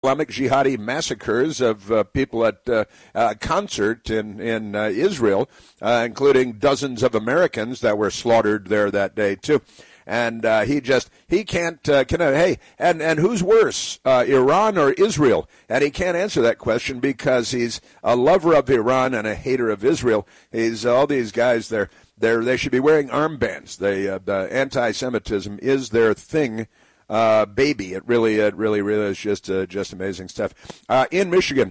Islamic jihadi massacres of people at a concert in Israel, including dozens of Americans that were slaughtered there that day, too. And he can't, and who's worse, Iran or Israel? And he can't answer that question because he's a lover of Iran and a hater of Israel. He's all these guys, they should be wearing armbands. The anti-Semitism is their thing, baby. It really is just amazing stuff. In Michigan,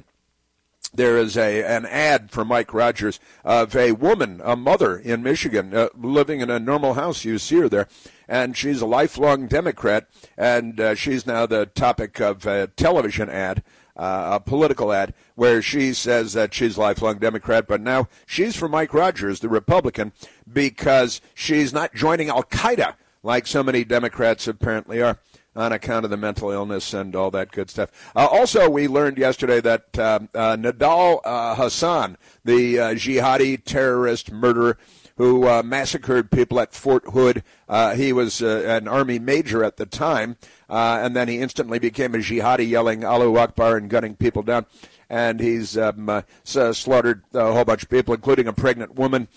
there is an ad for Mike Rogers of a woman, a mother in Michigan, living in a normal house. You see her there, and she's a lifelong Democrat, and she's now the topic of a television ad, a political ad, where she says that she's a lifelong Democrat, but now she's for Mike Rogers, the Republican, because she's not joining Al-Qaeda like so many Democrats apparently are, on account of the mental illness and all that good stuff. Also, we learned yesterday that Nidal Hasan, the jihadi terrorist murderer who massacred people at Fort Hood, he was an Army major at the time, and then he instantly became a jihadi, yelling Allahu Akbar and gunning people down. And he's slaughtered a whole bunch of people, including a pregnant woman.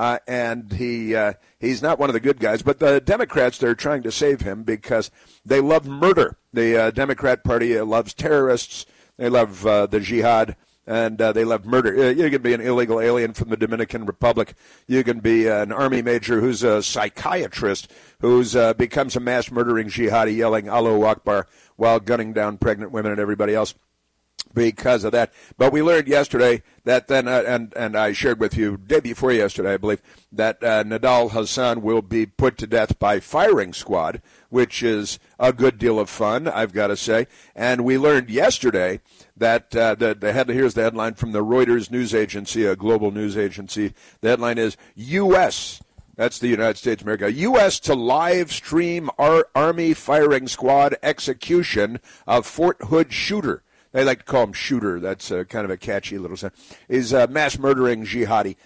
And he's not one of the good guys. But the Democrats, they're trying to save him because they love murder. The Democrat Party loves terrorists. They love the jihad. And they love murder. You can be an illegal alien from the Dominican Republic. You can be an Army major who's a psychiatrist who's becomes a mass murdering jihadi, yelling Allahu Akbar while gunning down pregnant women and everybody else. Because of that. But we learned yesterday that then, and I shared with you day before yesterday, I believe, that Nidal Hasan will be put to death by firing squad, which is a good deal of fun, I've got to say. And we learned yesterday that here's the headline from the Reuters news agency, a global news agency. The headline is U.S. That's the United States of America. U.S. to live stream Army firing squad execution of Fort Hood shooter. They like to call him Shooter. That's kind of a catchy little sound. He's a mass-murdering jihadi.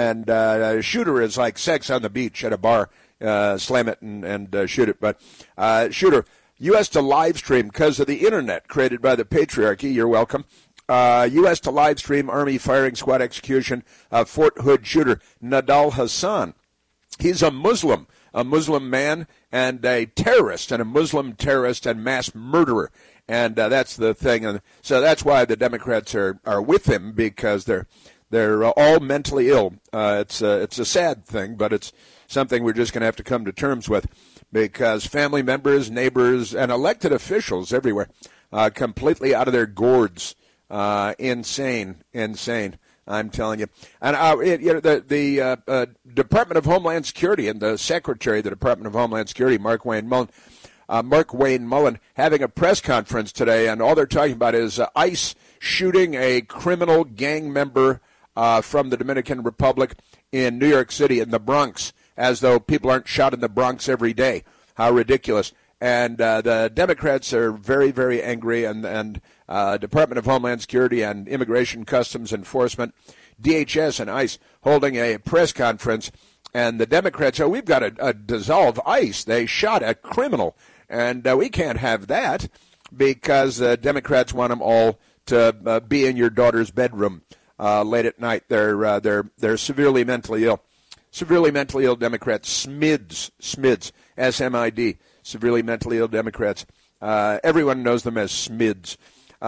And Shooter is like sex on the beach at a bar. Slam it and shoot it. But Shooter, U.S. to live stream because of the Internet created by the patriarchy. You're welcome. U.S. to live stream Army firing squad execution of Fort Hood shooter Nidal Hasan. He's a Muslim man and a terrorist, and a Muslim terrorist and mass murderer. And that's the thing. And so that's why the Democrats are with him, because they're all mentally ill. It's a sad thing, but it's something we're just going to have to come to terms with, because family members, neighbors, and elected officials everywhere completely out of their gourds. Insane. I'm telling you. And the Department of Homeland Security and the Secretary of the Department of Homeland Security, Mark Wayne Mullen, having a press conference today, and all they're talking about is ICE shooting a criminal gang member from the Dominican Republic in New York City, in the Bronx, as though people aren't shot in the Bronx every day. How ridiculous. And the Democrats are very, very angry, and Department of Homeland Security and Immigration Customs Enforcement, DHS and ICE, holding a press conference. And the Democrats, we've got to dissolve ICE. They shot a criminal. And we can't have that, because Democrats want them all to be in your daughter's bedroom late at night. They're severely mentally ill. Severely mentally ill Democrats, SMIDs, S-M-I-D, severely mentally ill Democrats. Everyone knows them as SMIDs.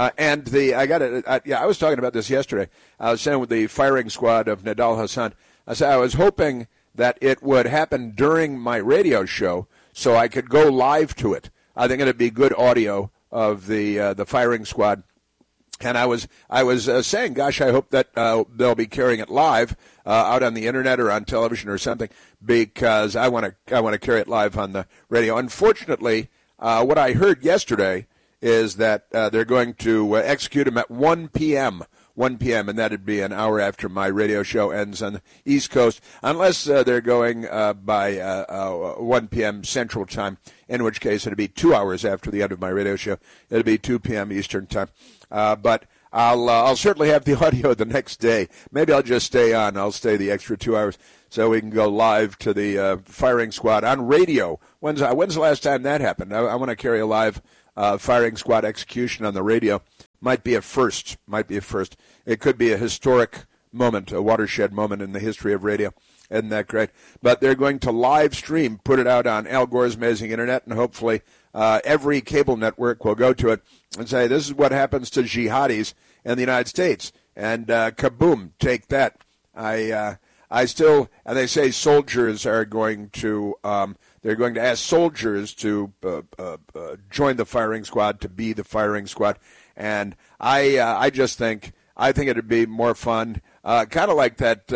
I was talking about this yesterday. I was saying with the firing squad of Nidal Hasan, I said I was hoping that it would happen during my radio show so I could go live to it. I think it would be good audio of the firing squad. And I was saying, gosh, I hope that they'll be carrying it live out on the internet or on television or something, because I want to carry it live on the radio. Unfortunately, what I heard yesterday is that they're going to execute him at 1 p.m., and that would be an hour after my radio show ends on the East Coast, unless they're going by 1 p.m. Central Time, in which case it would be 2 hours after the end of my radio show. It would be 2 p.m. Eastern Time. But I'll certainly have the audio the next day. Maybe I'll just stay on. I'll stay the extra 2 hours so we can go live to the firing squad on radio. When's the last time that happened? I want to carry a live firing squad execution on the radio might be a first. It could be a historic moment, a watershed moment in the history of radio. Isn't that great? But they're going to live stream, put it out on Al Gore's Amazing Internet, and hopefully every cable network will go to it and say, this is what happens to jihadis in the United States. And kaboom, take that. And they say soldiers are going to, they're going to ask soldiers to join the firing squad, to be the firing squad. And I think it'd be more fun, kind of like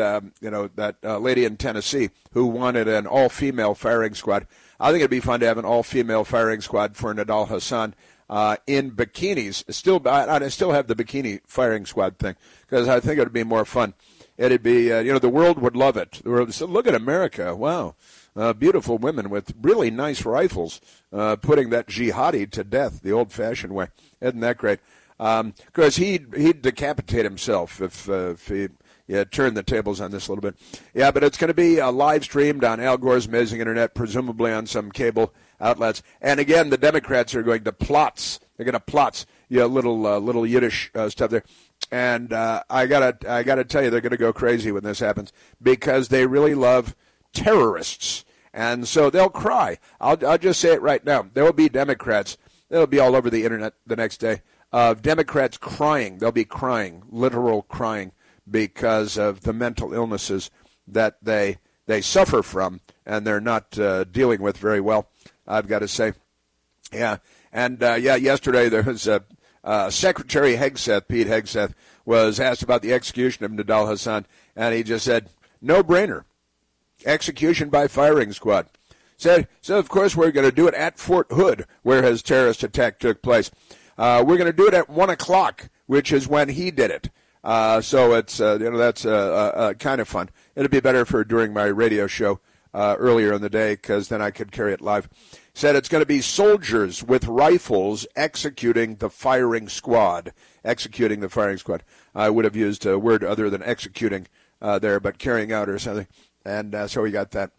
that lady in Tennessee who wanted an all-female firing squad. I think it'd be fun to have an all-female firing squad for Nidal Hasan in bikinis. I still have the bikini firing squad thing because I think it'd be more fun. It'd be, the world would love it. The world would say, look at America, wow, beautiful women with really nice rifles, putting that jihadi to death the old-fashioned way. Isn't that great? Because he'd decapitate himself if he turned the tables on this a little bit. Yeah, but it's going to be live streamed on Al Gore's Amazing Internet, presumably on some cable outlets. And again, the Democrats are going to plots. They're going to plots. Little Yiddish stuff there. And I gotta tell you, they're going to go crazy when this happens because they really love terrorists, and so they'll cry. I'll just say it right now. There will be Democrats. They'll be all over the internet the next day of Democrats crying. They'll be crying, literal crying, because of the mental illnesses that they suffer from and they're not dealing with very well, I've got to say. Yeah, and yesterday there was Secretary Hegseth, Pete Hegseth, was asked about the execution of Nidal Hasan, and he just said, no-brainer, execution by firing squad. So of course, we're going to do it at Fort Hood, where his terrorist attack took place. We're going to do it at 1 o'clock, which is when he did it. So it's, that's kind of fun. It'd be better for during my radio show earlier in the day, because then I could carry it live. Said it's going to be soldiers with rifles executing the firing squad. Executing the firing squad. I would have used a word other than executing there, but carrying out or something. And so we got that.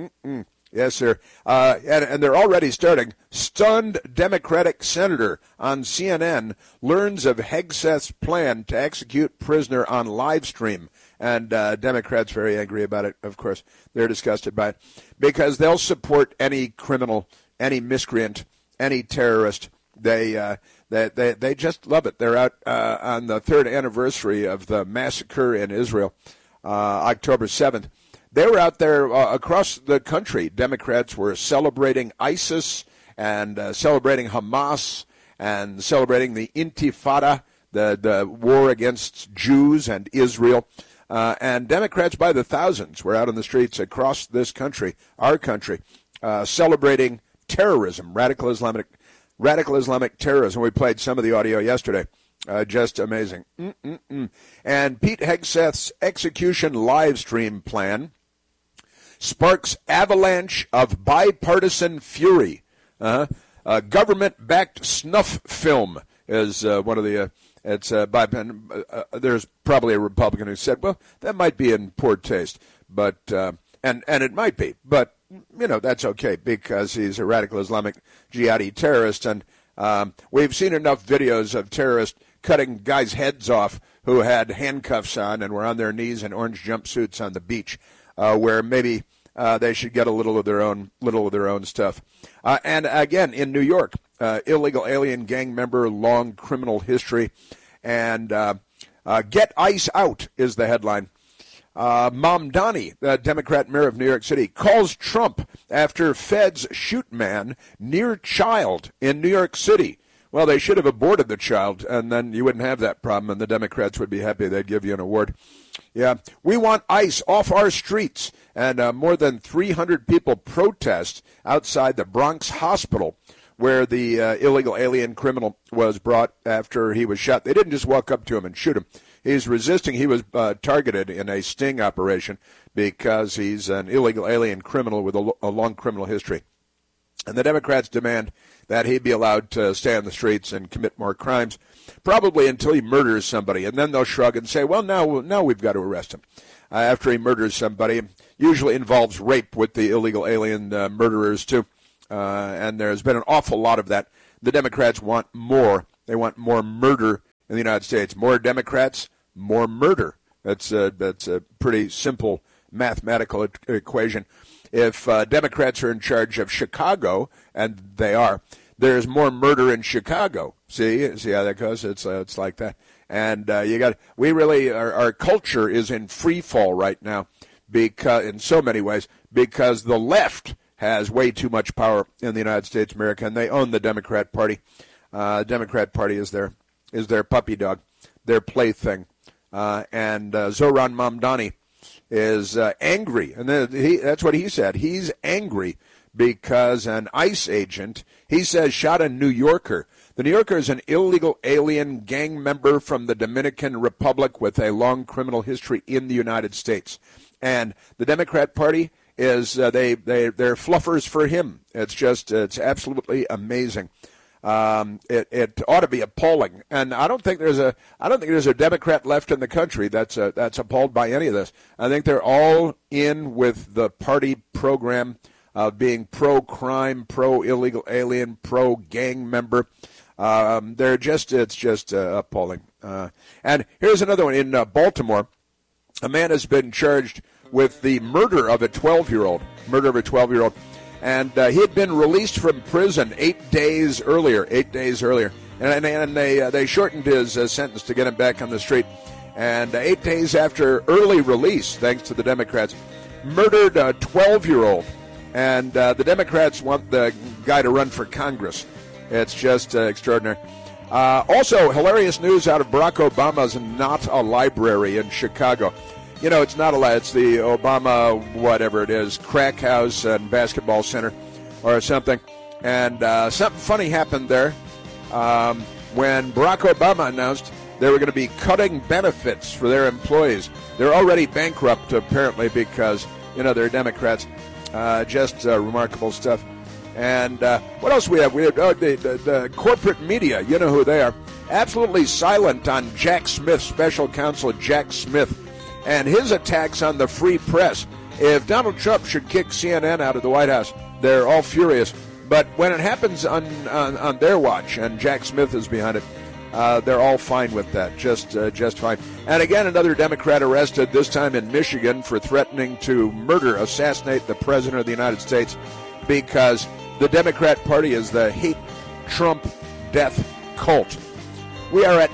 Yes, sir. And they're already starting. Stunned Democratic senator on CNN learns of Hegseth's plan to execute prisoner on live stream. And Democrats very angry about it, of course. They're disgusted by it because they'll support any criminal, any miscreant, any terrorist. They just love it. They're out on the third anniversary of the massacre in Israel, October 7th. They were out there across the country. Democrats were celebrating ISIS and celebrating Hamas and celebrating the Intifada, the war against Jews and Israel. And Democrats by the thousands were out on the streets across this country, our country, celebrating terrorism, radical Islamic terrorism. We played some of the audio yesterday. Just amazing. And Pete Hegseth's execution live stream plan sparks avalanche of bipartisan fury. Government-backed snuff film is one of the... there's probably a Republican who said, well, that might be in poor taste, but and it might be, but that's okay because he's a radical Islamic jihadi terrorist, and we've seen enough videos of terrorists cutting guys' heads off who had handcuffs on and were on their knees in orange jumpsuits on the beach, where maybe they should get a little of their own stuff. And again, in New York, illegal alien gang member, long criminal history, and get ICE out is the headline. Mamdani, the Democrat mayor of New York City, calls Trump after feds shoot man near child in New York City. Well, they should have aborted the child, and then you wouldn't have that problem, and the Democrats would be happy. They'd give you an award. Yeah, we want ICE off our streets, and more than 300 people protest outside the Bronx hospital where the illegal alien criminal was brought after he was shot. They didn't just walk up to him and shoot him. He's resisting. He was targeted in a sting operation because he's an illegal alien criminal with a long criminal history. And the Democrats demand that he be allowed to stay on the streets and commit more crimes, probably until he murders somebody. And then they'll shrug and say, well, now we've got to arrest him. After he murders somebody, usually involves rape with the illegal alien murderers, too. And there's been an awful lot of that The Democrats want more. They want more murder in the United States. More Democrats, more murder. That's a pretty simple mathematical equation. If Democrats are in charge of Chicago, and they are, there's more murder in Chicago. See how that goes? It's like that. And our culture is in free fall right now, because in so many ways, because the left has way too much power in the United States of America, and they own the Democrat Party. Democrat Party is their puppy dog, their plaything. And Zohran Mamdani is angry, and that's what he said. He's angry because an ICE agent, he says, shot a New Yorker. The New Yorker is an illegal alien gang member from the Dominican Republic with a long criminal history in the United States. And the Democrat Party is they're fluffers for him. It's absolutely amazing. It ought to be appalling, and I don't think there's a Democrat left in the country that's appalled by any of this. I think they're all in with the party program of being pro-crime, pro-illegal alien, pro-gang member. It's just appalling. And here's another one in Baltimore. A man has been charged with the murder of a 12-year-old. And he had been released from prison 8 days earlier. And they shortened his sentence to get him back on the street. And 8 days after early release, thanks to the Democrats, murdered a 12-year-old. And the Democrats want the guy to run for Congress. It's just extraordinary. Also, hilarious news out of Barack Obama's Not a Library in Chicago. You know, it's not a lie. It's the Obama, whatever it is, crack house and basketball center or something. And something funny happened there when Barack Obama announced they were going to be cutting benefits for their employees. They're already bankrupt, apparently, because, they're Democrats. Just remarkable stuff. And what else we have? We have the corporate media. You know who they are. Absolutely silent on Jack Smith, special counsel Jack Smith, and his attacks on the free press. If Donald Trump should kick CNN out of the White House, they're all furious. But when it happens on their watch, and Jack Smith is behind it, they're all fine with that, just fine. And again, another Democrat arrested, this time in Michigan, for threatening to assassinate the President of the United States, because the Democrat Party is the hate Trump death cult. We are at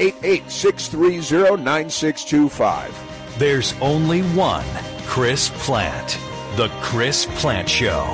888-630-9625. There's only one Chris Plante. The Chris Plante Show.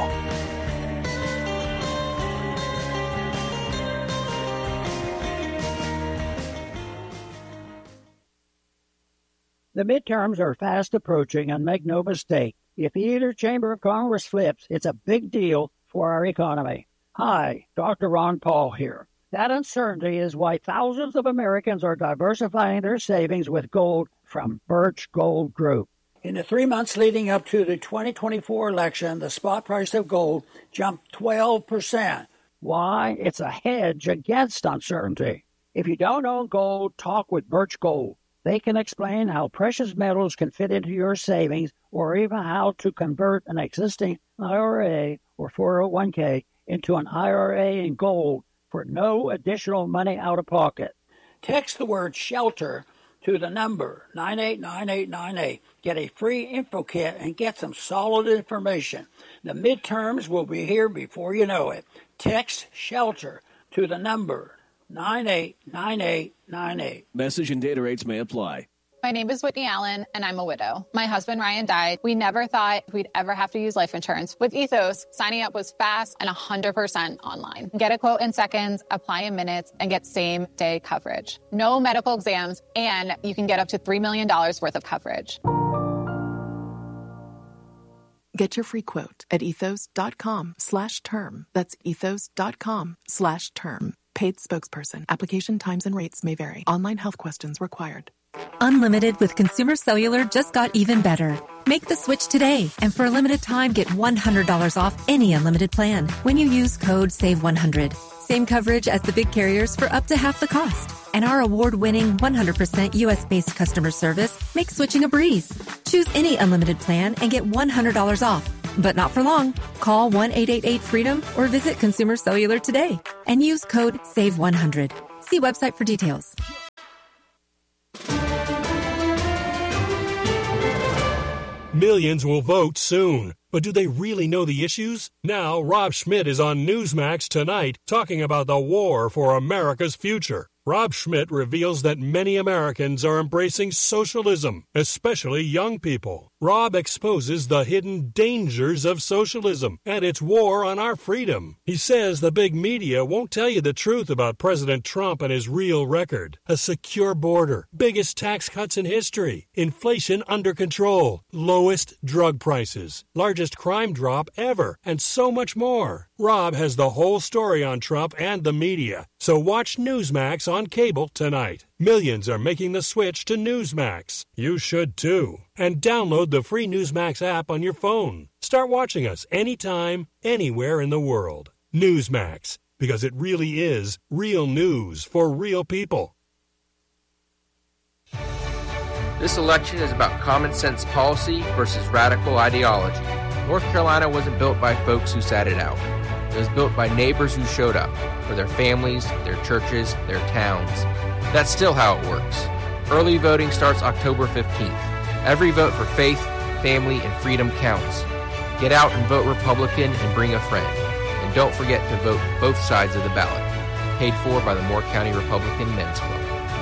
The midterms are fast approaching, and make no mistake, if either chamber of Congress flips, it's a big deal for our economy. Hi, Dr. Ron Paul here. That uncertainty is why thousands of Americans are diversifying their savings with gold from Birch Gold Group. In the 3 months leading up to the 2024 election, the spot price of gold jumped 12%. Why? It's a hedge against uncertainty. If you don't own gold, talk with Birch Gold. They can explain how precious metals can fit into your savings, or even how to convert an existing IRA or 401k into an IRA in gold for no additional money out of pocket. Text the word SHELTER to the number 989898. Get a free info kit and get some solid information. The midterms will be here before you know it. Text SHELTER to the number 989898. Message and data rates may apply. My name is Whitney Allen, and I'm a widow. My husband, Ryan, died. We never thought we'd ever have to use life insurance. With Ethos, signing up was fast and 100% online. Get a quote in seconds, apply in minutes, and get same-day coverage. No medical exams, and you can get up to $3 million worth of coverage. Get your free quote at ethos.com/term. That's ethos.com/term. Paid spokesperson. Application times and rates may vary. Online health questions required. Unlimited with Consumer Cellular just got even better. Make the switch today, and for a limited time, get $100 off any unlimited plan when you use code SAVE100. Same coverage as the big carriers for up to half the cost. And our award-winning 100% U.S.-based customer service makes switching a breeze. Choose any unlimited plan and get $100 off. But not for long. Call 1-888-FREEDOM or visit Consumer Cellular today and use code SAVE100. See website for details. Millions will vote soon. But do they really know the issues? Now, Rob Schmidt is on Newsmax tonight talking about the war for America's future. Rob Schmidt reveals that many Americans are embracing socialism, especially young people. Rob exposes the hidden dangers of socialism and its war on our freedom. He says the big media won't tell you the truth about President Trump and his real record. A secure border, biggest tax cuts in history, inflation under control, lowest drug prices, largest crime drop ever, and so much more. Rob has the whole story on Trump and the media. So watch Newsmax on cable tonight. Millions are making the switch to Newsmax. You should too. And download the free Newsmax app on your phone. Start watching us anytime, anywhere in the world. Newsmax, because it really is real news for real people. This election is about common sense policy versus radical ideology. North Carolina wasn't built by folks who sat it out. It was built by neighbors who showed up for their families, their churches, their towns. That's still how it works. Early voting starts October 15th. Every vote for faith, family, and freedom counts. Get out and vote Republican and bring a friend. And don't forget to vote both sides of the ballot. Paid for by the Moore County Republican Men's Club.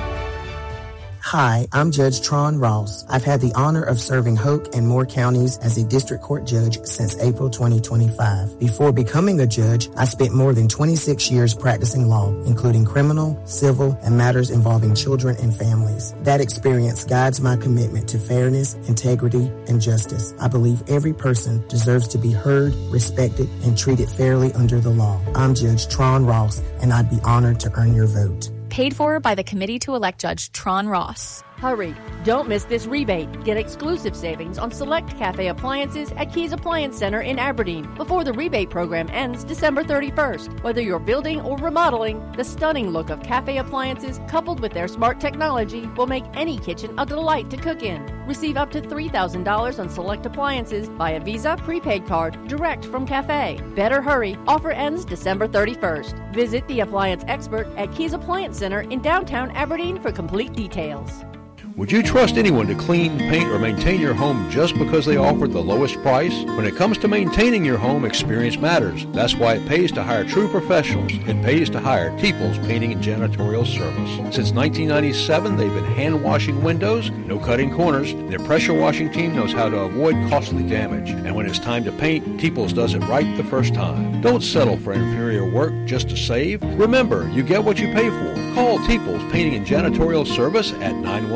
Hi, I'm Judge Tron Ross. I've had the honor of serving Hoke and Moore counties as a district court judge since April 2025. Before becoming a judge, I spent more than 26 years practicing law, including criminal, civil, and matters involving children and families. That experience guides my commitment to fairness, integrity, and justice. I believe every person deserves to be heard, respected, and treated fairly under the law. I'm Judge Tron Ross, and I'd be honored to earn your vote. Paid for by the Committee to Elect Judge Tron Ross. Hurry! Don't miss this rebate. Get exclusive savings on select cafe appliances at Keys Appliance Center in Aberdeen before the rebate program ends December 31st. Whether you're building or remodeling, the stunning look of cafe appliances coupled with their smart technology will make any kitchen a delight to cook in. Receive up to $3,000 on select appliances via Visa prepaid card direct from Cafe. Better hurry. Offer ends December 31st. Visit the appliance expert at Keys Appliance Center in downtown Aberdeen for complete details. Would you trust anyone to clean, paint, or maintain your home just because they offered the lowest price? When it comes to maintaining your home, experience matters. That's why it pays to hire true professionals. It pays to hire Teeples Painting and Janitorial Service. Since 1997, they've been hand-washing windows, no cutting corners. Their pressure washing team knows how to avoid costly damage. And when it's time to paint, Teeples does it right the first time. Don't settle for inferior work just to save. Remember, you get what you pay for. Call Teeples Painting and Janitorial Service at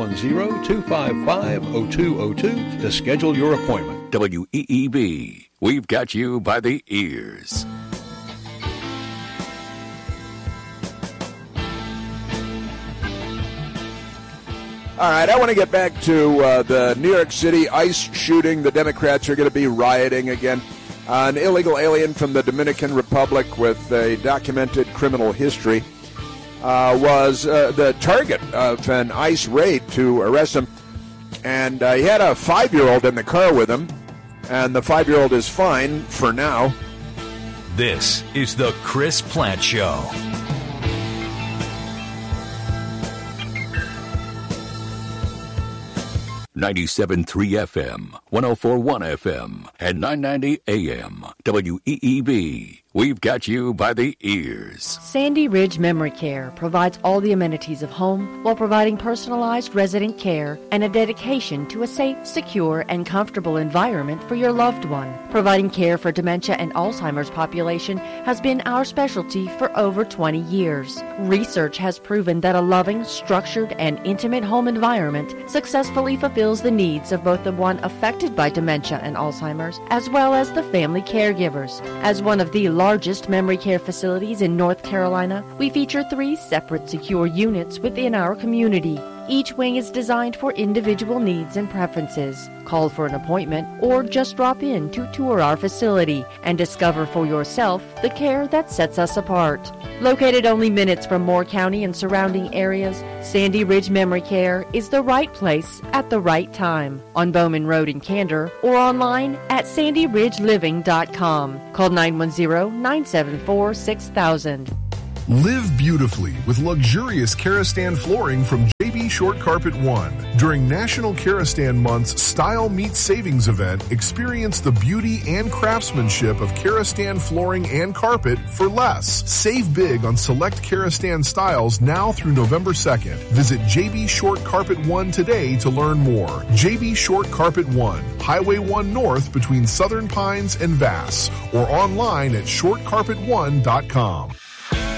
910-255-0202 to schedule your appointment. WEEB, we've got you by the ears. All right, I want to get back to the New York City ICE shooting. The Democrats are going to be rioting again. An illegal alien from the Dominican Republic with a documented criminal history was the target of an ICE raid to arrest him. And he had a 5-year-old in the car with him, and the 5-year-old is fine for now. This is the Chris Plant Show. .97.3 FM, 104.1 FM, and 990 AM. WEEB. We've got you by the ears. Sandy Ridge Memory Care provides all the amenities of home while providing personalized resident care and a dedication to a safe, secure, and comfortable environment for your loved one. Providing care for dementia and Alzheimer's population has been our specialty for over 20 years. Research has proven that a loving, structured, and intimate home environment successfully fulfills the needs of both the one affected by dementia and Alzheimer's, as well as the family caregivers. As one of the largest memory care facilities in North Carolina, we feature 3 separate secure units within our community. Each wing is designed for individual needs and preferences. Call for an appointment or just drop in to tour our facility and discover for yourself the care that sets us apart. Located only minutes from Moore County and surrounding areas, Sandy Ridge Memory Care is the right place at the right time on Bowman Road in Candor or online at sandyridgeliving.com. Call 910-974-6000. Live beautifully with luxurious Karastan flooring from JB Short Carpet One. During National Karastan Month's Style Meets Savings event, experience the beauty and craftsmanship of Karastan flooring and carpet for less. Save big on select Karastan styles now through November 2nd. Visit JB Short Carpet One today to learn more. JB Short Carpet One, Highway 1 North between Southern Pines and Vass, or online at shortcarpet1.com.